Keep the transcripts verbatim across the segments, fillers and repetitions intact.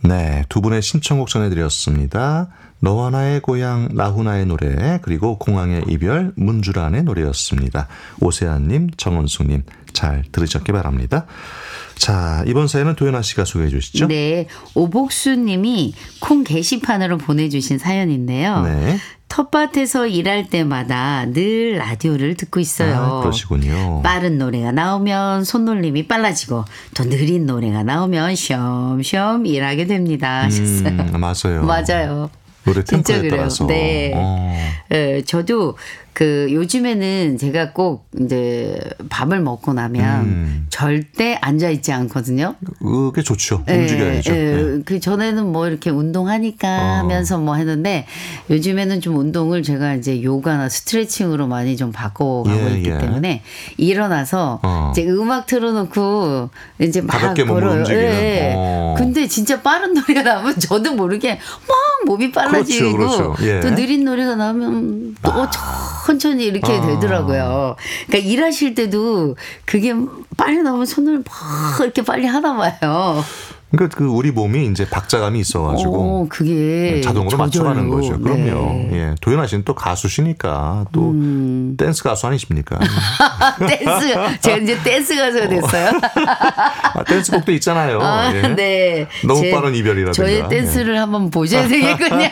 네, 두 분의 신청곡 전해드렸습니다. 너와 나의 고향, 나훈아의 노래, 그리고 공항의 이별, 문주란의 노래였습니다. 오세아님, 정은숙님 잘 들으셨기 바랍니다. 자, 이번 사연은 도연아 씨가 소개해 주시죠. 네, 오복수님이 콩 게시판으로 보내주신 사연인데요. 네. 텃밭에서 일할 때마다 늘 라디오를 듣고 있어요. 아, 그러시군요. 빠른 노래가 나오면 손놀림이 빨라지고 또 느린 노래가 나오면 쉬엄쉬엄 일하게 됩니다. 하셨어요. 음, 맞아요. 맞아요. 노래 진짜 템포에 그래요. 따라서. 네. 어. 네, 저도 그 요즘에는 제가 꼭 이제 밥을 먹고 나면 음. 절대 앉아 있지 않거든요. 그게 좋죠. 움직여야죠. 예, 예. 네. 그 전에는 뭐 이렇게 운동하니까 어. 하면서 뭐 했는데 요즘에는 좀 운동을 제가 이제 요가나 스트레칭으로 많이 좀 바꿔가고 예, 있기 예. 때문에 일어나서 어. 이제 음악 틀어놓고 이제 막 가볍게 몸을 걸어요. 움직이는. 예. 어. 근데 진짜 빠른 노래가 나오면 저도 모르게 막 몸이 빨라지고 그렇죠, 그렇죠. 예. 또 느린 노래가 나오면 또 아. 천천히 이렇게 아. 되더라고요. 그러니까 일하실 때도 그게 빨리 나오면 손을 막 이렇게 빨리 하나 봐요. 그러니까 그 우리 몸이 이제 박자감이 있어가지고 오, 그게 자동으로 저절로. 맞춰가는 거죠. 그럼요. 네. 예, 도연아 씨는 또 가수시니까 또 음. 댄스 가수 아니십니까? 댄스 제가 이제 댄스 가수가 됐어요. 아, 댄스곡도 있잖아요. 아, 예. 네. 너무 제, 빠른 이별이라든가. 저의 댄스를 예. 한번 보셔야 되겠군요.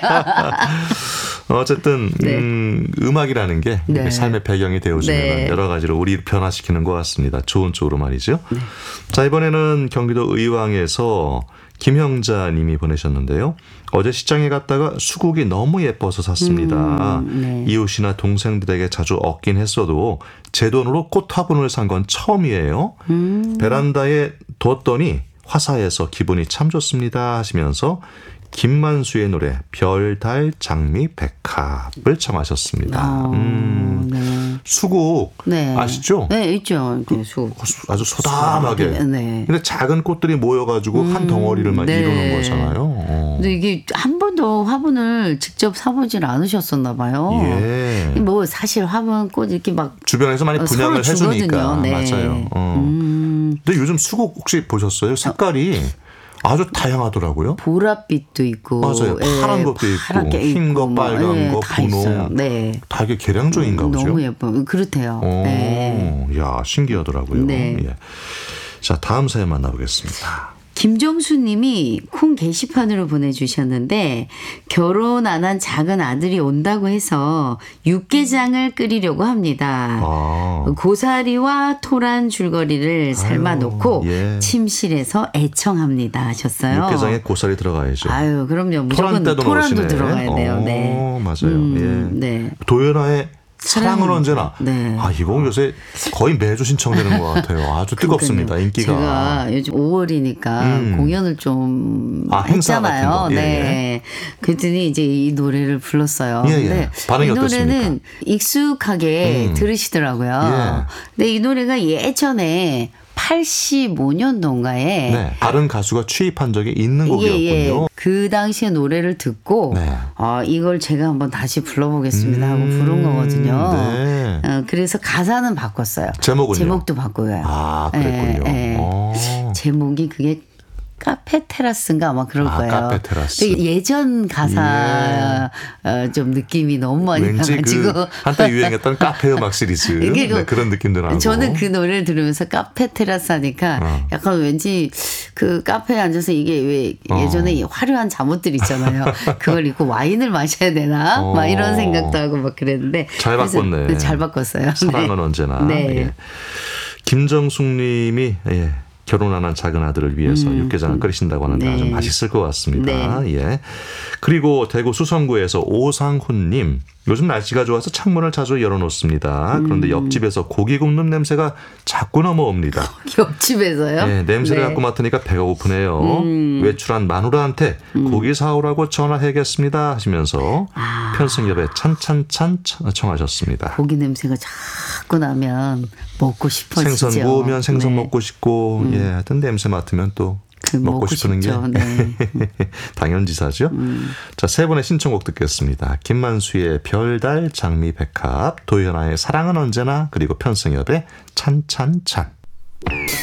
어쨌든 네. 음, 음악이라는 게 네. 삶의 배경이 되어주면 네. 여러 가지로 우리 변화시키는 것 같습니다. 좋은 쪽으로 말이죠. 네. 자, 이번에는 경기도 의왕에서 김형자 님이 보내셨는데요. 어제 시장에 갔다가 수국이 너무 예뻐서 샀습니다. 음, 네. 이웃이나 동생들에게 자주 얻긴 했어도 제 돈으로 꽃 화분을 산 건 처음이에요. 음. 베란다에 두었더니 화사해서 기분이 참 좋습니다 하시면서 김만수의 노래 별, 달, 장미, 백합을 청하셨습니다. 아, 음, 네. 수국 네. 아시죠? 네, 있죠. 그 수. 아주 소담하게. 네. 근데 작은 꽃들이 모여가지고 한 음, 덩어리를 막 네. 이루는 거잖아요. 어. 근데 이게 한 번도 화분을 직접 사보질 않으셨었나 봐요. 예. 뭐 사실 화분 꽃 이렇게 막 주변에서 많이 분양을 서로 해주니까. 주거든요. 네. 맞아요. 어. 음. 근데 요즘 수국 혹시 보셨어요? 색깔이 아주 다양하더라고요. 보랏빛도 있고, 맞아요. 파란 예, 것도 있고, 파랗게 흰 거, 있고, 뭐, 빨간 예, 거, 다 분홍. 있어요. 네. 다 이게 계량종인가 보죠. 너무 예뻐요. 그렇대요. 오, 네. 야, 신기하더라고요. 네. 예. 자, 다음 사연 만나보겠습니다. 김정수 님이 콩 게시판으로 보내주셨는데 결혼 안 한 작은 아들이 온다고 해서 육개장을 끓이려고 합니다. 아. 고사리와 토란 줄거리를 삶아 놓고 예. 침실에서 애청합니다 하셨어요. 육개장에 고사리 들어가야죠. 아유, 그럼요. 무조건 토란대도 토란도 넣으시네. 들어가야 돼요. 네. 어, 맞아요. 음, 예. 네. 도연아의 사랑은 사랑은 언제나. 네. 아, 이거 요새 거의 매주 신청되는 것 같아요. 아주 뜨겁습니다. 그러니까요. 인기가. 제가 요즘 오월이니까 음. 공연을 좀 아, 행사 했잖아요. 같은 거. 예, 네. 그랬더니 이제 이 노래를 불렀어요. 예, 예. 근데 반응이 이 노래는 어떻습니까? 익숙하게 음. 들으시더라고요. 예. 근데 이 노래가 예전에 팔십오 년도인가에 네. 다른 가수가 취입한 적이 있는 곡이었군요. 예, 예. 그 당시에 노래를 듣고 네. 아, 이걸 제가 한번 다시 불러보겠습니다 하고 음, 부른 거거든요. 네. 어, 그래서 가사는 바꿨어요. 제목은요? 제목도 바꿔요. 아, 그랬군요. 예, 예. 어. 제목이 그게 카페 테라스인가 아마 그럴 아, 거예요. 카페 테라스. 되게 예전 가사 어, 좀 느낌이 너무 많이 왠지 나가지고 그 한때 유행했던 카페 음악 시리즈 이게 그- 네, 그런 느낌도 나고. 저는 그 노래를 들으면서 카페 테라스 하니까 어. 약간 왠지 그 카페에 앉아서 이게 왜 예전에 어. 화려한 잠옷들 있잖아요. 그걸 입고 와인을 마셔야 되나? 어. 막 이런 생각도 하고 막 그랬는데. 잘 그래서 바꿨네. 잘 바꿨어요. 사랑은 네. 언제나. 네. 예. 김정숙 님이 예. 결혼 안 한 작은 아들을 위해서 음. 육개장을 끓이신다고 하는데 네. 아주 맛있을 것 같습니다. 네. 예. 그리고 대구 수성구에서 오상훈님, 요즘 날씨가 좋아서 창문을 자주 열어놓습니다. 그런데 음. 옆집에서 고기 굽는 냄새가 자꾸 넘어옵니다. 옆집에서요? 네, 냄새를 네. 갖고 맡으니까 배가 고프네요. 음. 외출한 마누라한테 고기 사오라고 전화해야겠습니다 하시면서 아. 편승엽의 찬찬찬 청하셨습니다. 고기 냄새가 자꾸 나면 먹고 싶어지죠. 생선 구우면 생선 네. 먹고 싶고 예, 하여튼 냄새 맡으면 또 그 먹고, 먹고 싶은 싶죠. 게 네. 당연지사죠. 음. 자, 세 분의 신청곡 듣겠습니다. 김만수의 별달, 장미, 백합, 도연아의 사랑은 언제나, 그리고 편승엽의 찬찬찬.